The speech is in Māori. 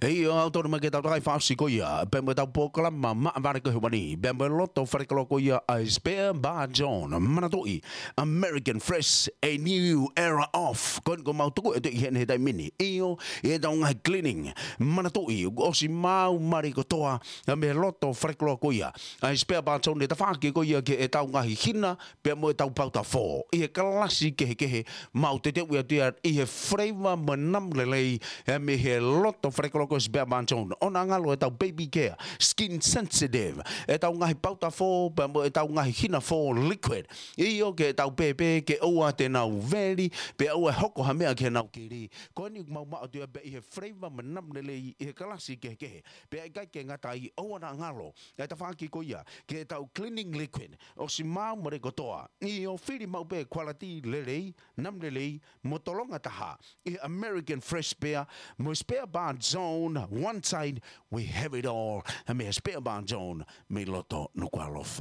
Ei o auto ma ke tau tai fasi ko ia pe mo tau pokala ma vare ko hwani be mo loto frekolo ko ia a spare ba John manatoi American Fresh a new era of kon ko mau tuku e hen he dai mini io e tau ngai cleaning manatoi o si mau mari ko toa me loto frekolo ko ia a spare ba John de faki ko ia ke e tau ngai hina pe mo tau pauta fo e klasi ke mau te ua dia i he flavor manam lelei e me he loto frekolo ko spare ba John ona ngalo e tau baby care skin sensitive e tau ngahi pauta fo e tau ngahi hina fo liquid i o ke tau pepe ke oa te nau veli pe oa hoko ha mea ke nau kiri ko ni mau mau te be i he flavor manam lele i he kalasi ke pe ai kai ke ngata i oa na ngalo e ta whaki ko ia ke tau cleaning liquid o si mau mare kotoa i o whiri mau pe quality lele nam lele motolonga taha i American Fresh Beer mo spare bar zone one side we have it all. I mean, spare bar zone, me loto no qualofa.